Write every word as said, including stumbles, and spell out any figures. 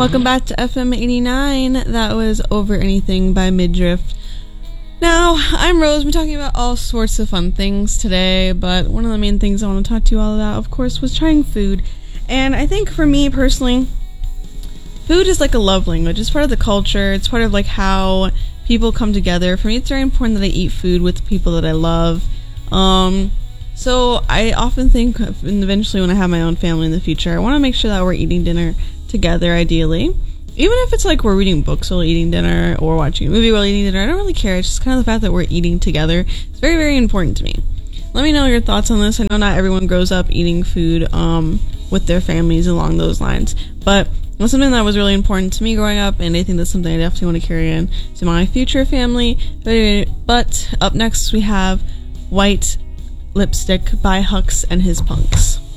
Welcome back to F M eighty-nine. That was Over Anything by Midriff. Now, I'm Rose. We're talking about all sorts of fun things today, but one of the main things I want to talk to you all about, of course, was trying food. And I think for me, personally, food is like a love language. It's part of the culture. It's part of like how people come together. For me, it's very important that I eat food with people that I love. Um, so I often think, and eventually when I have my own family in the future, I want to make sure that we're eating dinner together, ideally. Even if it's like we're reading books while eating dinner or watching a movie while eating dinner, I don't really care. It's just kind of the fact that we're eating together. It's very, very important to me. Let me know your thoughts on this. I know not everyone grows up eating food um, with their families along those lines, but it was something that was really important to me growing up, and I think that's something I definitely want to carry in to my future family. But up next we have White Lipstick by Hux and His Punks.